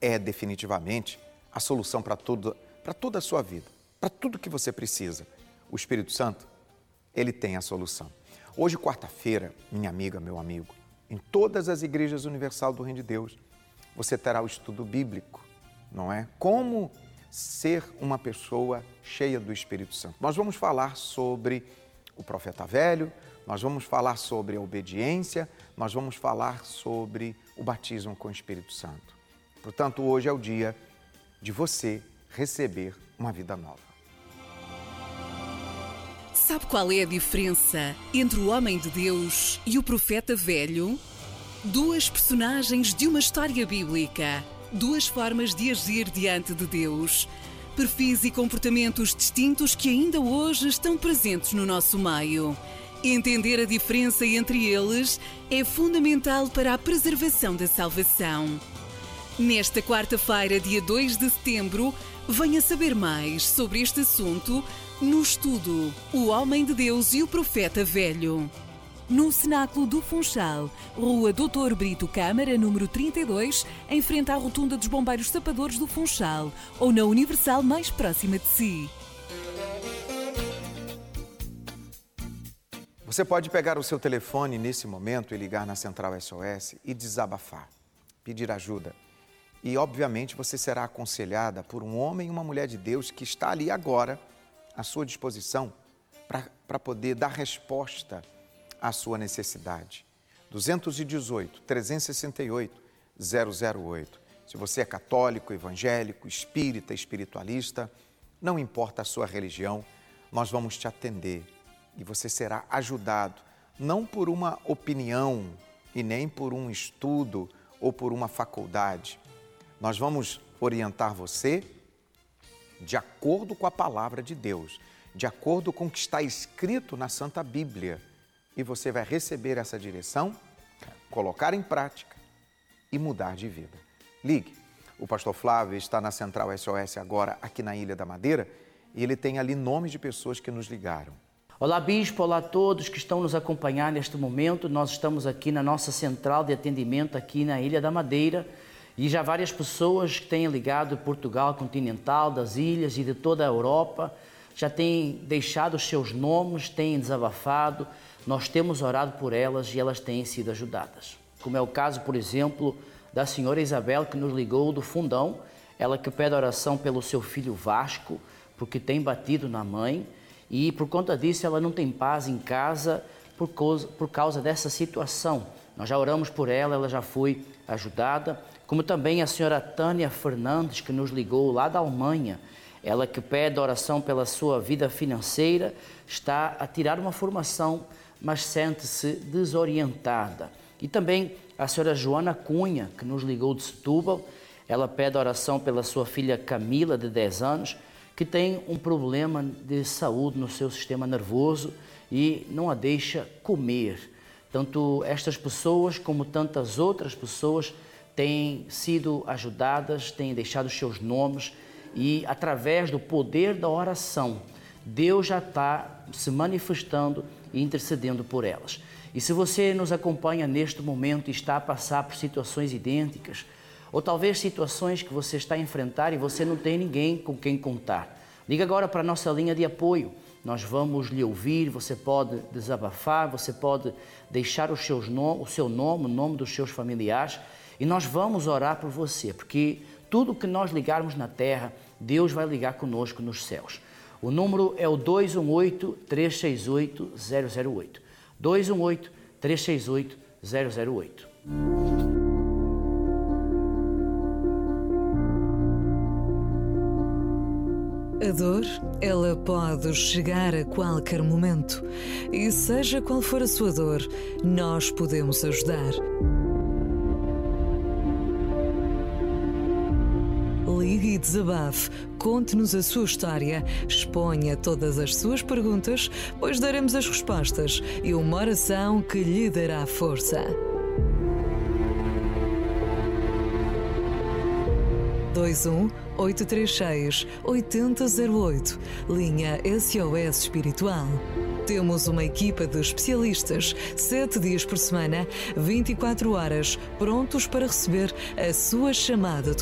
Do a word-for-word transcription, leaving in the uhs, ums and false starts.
é definitivamente a solução para tudo, para toda a sua vida, para tudo que você precisa. O Espírito Santo, ele tem a solução. Hoje, quarta-feira, minha amiga, meu amigo, em todas as igrejas universal do Reino de Deus, você terá o estudo bíblico, não é? Como ser uma pessoa cheia do Espírito Santo. Nós vamos falar sobre o profeta velho, nós vamos falar sobre a obediência, nós vamos falar sobre o batismo com o Espírito Santo. Portanto, hoje é o dia de você receber uma vida nova. Sabe qual é a diferença entre o homem de Deus e o profeta velho? Duas personagens de uma história bíblica, duas formas de agir diante de Deus, perfis e comportamentos distintos que ainda hoje estão presentes no nosso meio. Entender a diferença entre eles é fundamental para a preservação da salvação. Nesta quarta-feira, dia dois de setembro, venha saber mais sobre este assunto no estudo O Homem de Deus e o Profeta Velho. No Cenáculo do Funchal, Rua doutor Brito Câmara, número trinta e dois, em frente à Rotunda dos Bombeiros Sapadores do Funchal, ou na Universal mais próxima de si. Você pode pegar o seu telefone nesse momento e ligar na Central S O S e desabafar, pedir ajuda. E, obviamente, você será aconselhada por um homem e uma mulher de Deus que está ali agora, à sua disposição, para poder dar resposta à sua necessidade. dois um oito, três seis oito, zero zero oito. Se você é católico, evangélico, espírita, espiritualista, não importa a sua religião, nós vamos te atender e você será ajudado, não por uma opinião e nem por um estudo ou por uma faculdade. Nós vamos orientar você de acordo com a palavra de Deus, de acordo com o que está escrito na Santa Bíblia. E você vai receber essa direção, colocar em prática e mudar de vida. Ligue. O pastor Flávio está na Central S O S agora, aqui na Ilha da Madeira, e ele tem ali nomes de pessoas que nos ligaram. Olá, bispo, olá a todos que estão nos acompanhar neste momento. Nós estamos aqui na nossa central de atendimento aqui na Ilha da Madeira e já várias pessoas que têm ligado de Portugal continental, das ilhas e de toda a Europa, já têm deixado os seus nomes, têm desabafado. Nós temos orado por elas e elas têm sido ajudadas. Como é o caso, por exemplo, da senhora Isabel, que nos ligou do Fundão, ela que pede oração pelo seu filho Vasco, porque tem batido na mãe e por conta disso ela não tem paz em casa por causa, por causa dessa situação. Nós já oramos por ela, ela já foi ajudada, como também a senhora Tânia Fernandes, que nos ligou lá da Alemanha, ela que pede oração pela sua vida financeira, está a tirar uma formação, mas sente-se desorientada. E também a senhora Joana Cunha, que nos ligou de Setúbal, ela pede oração pela sua filha Camila, de dez anos, que tem um problema de saúde no seu sistema nervoso e não a deixa comer. Tanto estas pessoas como tantas outras pessoas têm sido ajudadas, têm deixado os seus nomes e através do poder da oração, Deus já está se manifestando e intercedendo por elas. E se você nos acompanha neste momento e está a passar por situações idênticas, ou talvez situações que você está a enfrentar e você não tem ninguém com quem contar, liga agora para a nossa linha de apoio. Nós vamos lhe ouvir, você pode desabafar, você pode deixar os seus nom- o seu nome, o nome dos seus familiares, e nós vamos orar por você, porque tudo que nós ligarmos na terra, Deus vai ligar conosco nos céus. O número é o dois um oito, três seis oito, zero zero oito. dois um oito, três seis oito, zero zero oito. A dor, ela pode chegar a qualquer momento. E seja qual for a sua dor, nós podemos ajudar. Ligue e desabafe, conte-nos a sua história, exponha todas as suas perguntas, pois daremos as respostas e uma oração que lhe dará força. dois um oito três seis, oito zero zero oito, linha S O S Espiritual. Temos uma equipa de especialistas, sete dias por semana, vinte e quatro horas, prontos para receber a sua chamada.